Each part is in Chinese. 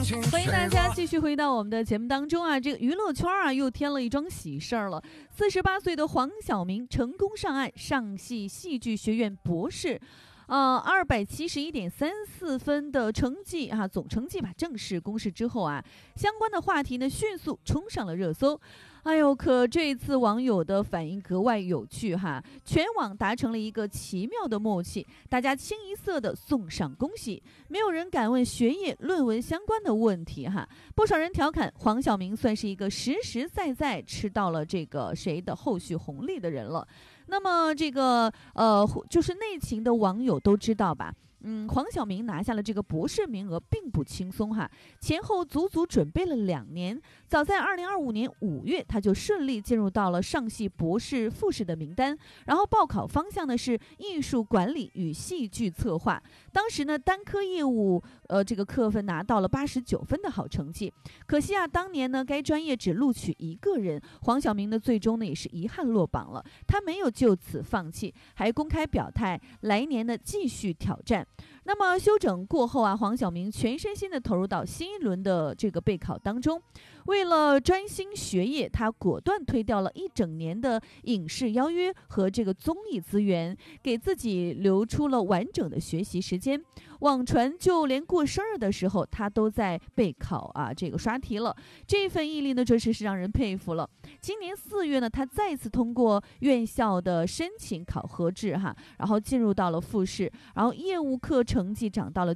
欢迎大家继续回到我们的节目当中啊！这个娱乐圈啊又添了一桩喜事儿了。48岁的黄晓明成功上岸，上戏戏剧学院博士。271.34分的成绩啊，总成绩吧，正式公示之后啊，相关的话题呢迅速冲上了热搜。哎呦，可这次网友的反应格外有趣哈，全网达成了一个奇妙的默契，大家清一色的送上恭喜，没有人敢问学业论文相关的问题哈。不少人调侃黄晓明算是一个实实在在吃到了这个谁的后续红利的人了。那么这个就是内情的网友都知道吧，黄晓明拿下了这个博士名额并不轻松哈，前后足足准备了2年。早在2025年5月，他就顺利进入到了上戏博士复试的名单，然后报考方向呢是艺术管理与戏剧策划。当时呢单科业务这个课分拿到了89分的好成绩。可惜啊，当年呢该专业只录取1个人，黄晓明呢最终呢也是遗憾落榜了。他没有就此放弃，还公开表态来年呢继续挑战。那么休整过后啊，黄晓明全身心的投入到新一轮的这个备考当中。为了专心学业，他果断推掉了1整年的影视邀约和这个综艺资源，给自己留出了完整的学习时间。网传就连过生日的时候他都在备考啊，这个刷题了。这份毅力呢确实是让人佩服了。今年4月呢，他再次通过院校的申请考核制哈，然后进入到了复试，然后业务课成绩涨到了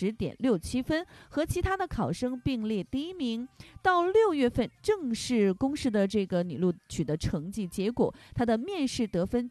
90.67分，和其他的考生并列第1名。到6月份正式公示的这个拟录取的成绩结果，他的面试得分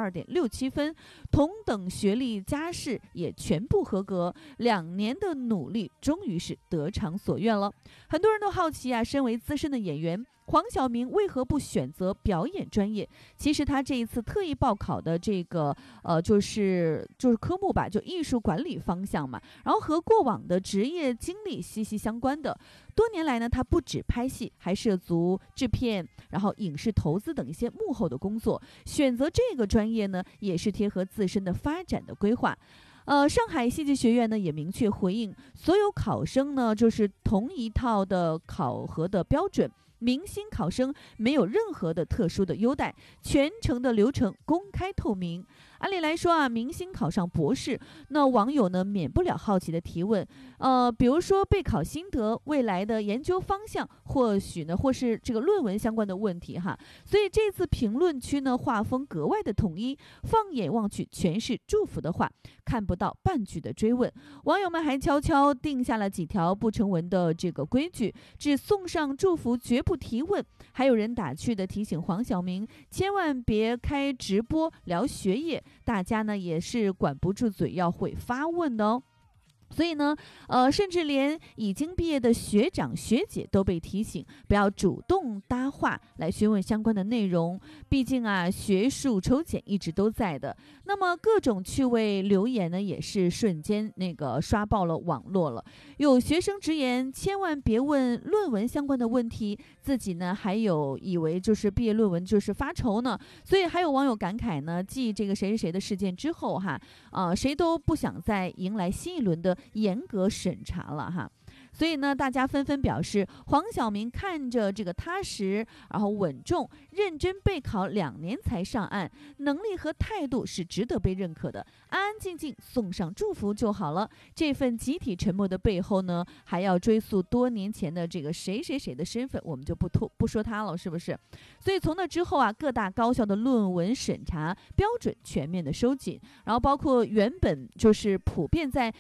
92.67分，同等学历加试也全部合格。2年的努力终于是得偿所愿了。很多人都好奇啊，身为资深的演员，黄晓明为何不选择表演专业？其实他这一次特意报考的这个就是科目吧，就艺术管理方向嘛，然后和过往的职业经历息息相关的。多年来呢，他不止拍戏，还涉足制片，然后影视投资等一些幕后的工作。选择这个专业呢，也是贴合自身的发展的规划。上海戏剧学院呢也明确回应，所有考生呢就是同一套的考核的标准，明星考生没有任何的特殊的优待，全程的流程公开透明。按理来说啊，明星考上博士，那网友呢免不了好奇的提问，比如说备考心得、未来的研究方向，或许呢或是这个论文相关的问题哈。所以这次评论区呢画风格外的统一，放眼望去全是祝福的话，看不到半句的追问。网友们还悄悄定下了几条不成文的这个规矩，只送上祝福，绝不提问。还有人打趣的提醒黄晓明，千万别开直播聊学业，大家呢也是管不住嘴，要会发问的哦。所以呢，甚至连已经毕业的学长学姐都被提醒不要主动搭话来询问相关的内容，毕竟啊，学术抽检一直都在的。那么各种趣味留言呢，也是瞬间那个刷爆了网络了。有学生直言，千万别问论文相关的问题，自己呢还有以为就是毕业论文就是发愁呢。所以还有网友感慨呢，继这个谁谁谁的事件之后哈，谁都不想再迎来新一轮的严格审查了哈。所以呢，大家纷纷表示，黄晓明看着这个踏实，然后稳重、认真备考2年才上岸，能力和态度是值得被认可的。安安静静送上祝福就好了。这份集体沉默的背后呢，还要追溯多年前的这个谁谁谁的身份，我们就不说他了，是不是？所以从那之后啊，各大高校的论文审查标准全面的收紧，然后包括原本就是普遍在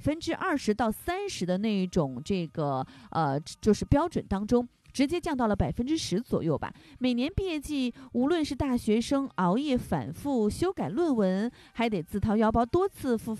20%到30%的那一种这个就是标准当中，直接降到了10%左右吧。每年毕业季，无论是大学生熬夜反复修改论文，还得自掏腰包多次付费